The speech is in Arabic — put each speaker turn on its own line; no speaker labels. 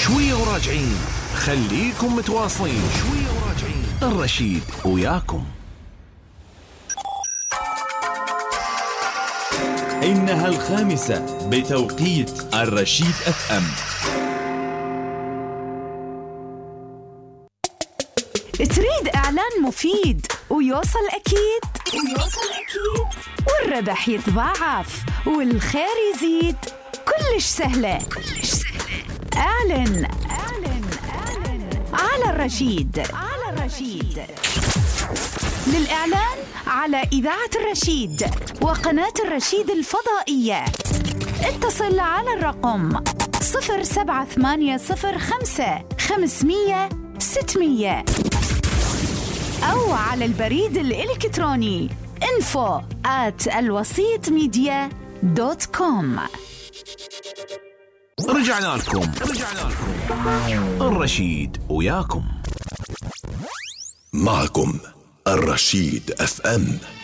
شوية وراجعين، خليكم متواصلين. شوية وراجعين، الرشيد وياكم.
إنها 5 بتوقيت الرشيد FM.
تريد إعلان مفيد ويوصل أكيد والربح يتضاعف والخير يزيد، كلش سهلة. اعلن على الرشيد. للإعلان على إذاعة الرشيد وقناة الرشيد الفضائية اتصل على الرقم 07805 أو على البريد الإلكتروني info@alwasitmedia.com.
رجعنا لكم. الرشيد وياكم.
معكم الرشيد FM.